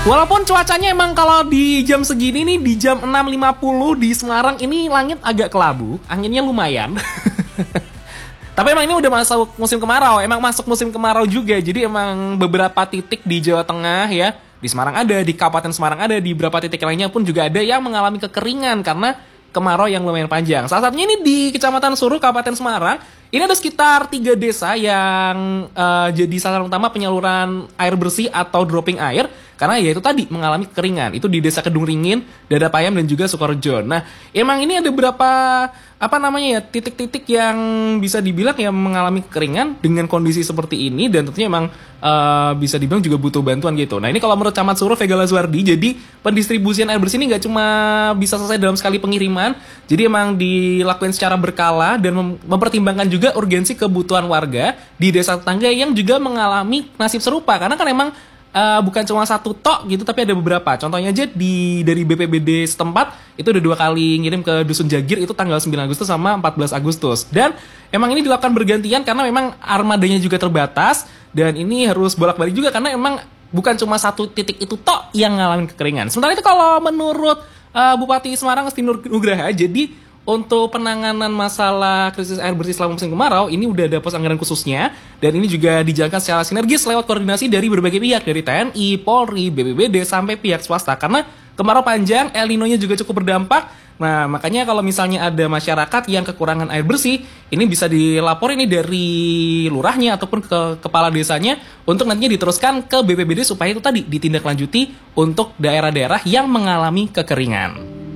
Walaupun cuacanya emang kalau di jam segini nih, di jam 6.50 di Semarang ini langit agak kelabu, anginnya lumayan. Tapi emang ini udah masuk musim kemarau, emang masuk musim kemarau juga. Jadi emang beberapa titik di Jawa Tengah ya, di Semarang ada, di Kabupaten Semarang ada, di beberapa titik lainnya pun juga ada yang mengalami kekeringan karena kemarau yang lumayan panjang. Salah satunya ini di Kecamatan Suruh, Kabupaten Semarang. Ini ada sekitar 3 desa yang jadi sasaran utama penyaluran air bersih atau dropping air. Karena ya itu tadi mengalami kekeringan. Itu di Desa Kedung Ringin, Dadapayam, dan juga Sukorejo. Nah, emang ini ada beberapa titik-titik yang bisa dibilang yang mengalami kekeringan dengan kondisi seperti ini, dan tentunya emang bisa dibilang juga butuh bantuan gitu. Nah, ini kalau menurut Camat Suruh Vega Laswardi, jadi pendistribusian air bersih ini nggak cuma bisa selesai dalam sekali pengiriman, jadi emang dilakukan secara berkala dan mempertimbangkan juga urgensi kebutuhan warga di desa tetangga yang juga mengalami nasib serupa. Karena kan emang bukan cuma satu tok gitu, tapi ada beberapa. Contohnya aja dari BPBD setempat itu udah 2 kali ngirim ke Dusun Jagir, itu tanggal 9 Agustus sama 14 Agustus. Dan emang ini dilakukan bergantian karena memang armadanya juga terbatas, dan ini harus bolak-balik juga karena emang bukan cuma satu titik itu tok yang ngalamin kekeringan. Sementara itu kalau menurut Bupati Semarang Ngesti Nugraha, jadi untuk penanganan masalah krisis air bersih selama musim kemarau, ini udah ada pos anggaran khususnya, dan ini juga dijalankan secara sinergis lewat koordinasi dari berbagai pihak, dari TNI, Polri, BPBD, sampai pihak swasta. Karena kemarau panjang, El Nino-nya juga cukup berdampak. Nah, makanya kalau misalnya ada masyarakat yang kekurangan air bersih, ini bisa dilapor ini dari lurahnya ataupun ke kepala desanya untuk nantinya diteruskan ke BPBD supaya itu tadi ditindaklanjuti untuk daerah-daerah yang mengalami kekeringan.